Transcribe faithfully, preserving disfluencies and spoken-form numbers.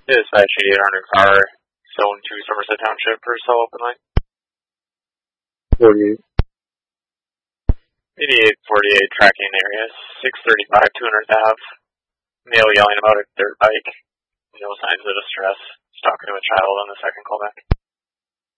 Dispatch eighty-eight hundred car, zone two, Somerset Township, for cell open line. forty-eight. eighty-eight forty-eight tracking area, six thirty-five, two hundredth Ave. Male yelling about a dirt bike. No signs of distress. He's talking to a child on the second callback.